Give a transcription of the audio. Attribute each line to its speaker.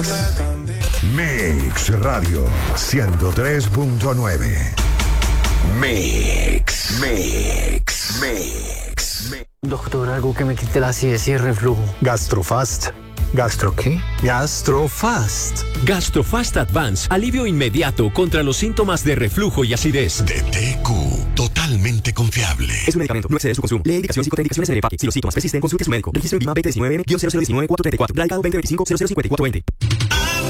Speaker 1: Mix Radio 103.9. Mix.
Speaker 2: Doctor, algo que me quite la acidez y el reflujo.
Speaker 3: Gastrofast. ¿Gastro qué? Gastrofast.
Speaker 4: Gastrofast Advance, alivio inmediato contra los síntomas de reflujo y acidez.
Speaker 5: De TQ, totalmente confiable.
Speaker 6: Es un medicamento, no excede su consumo. Lee indicaciones y contraindicaciones en el empaque. Si los síntomas persisten, consulte a su médico. Registro en BIMA 2019-0019-434. Radicado 2025-005420.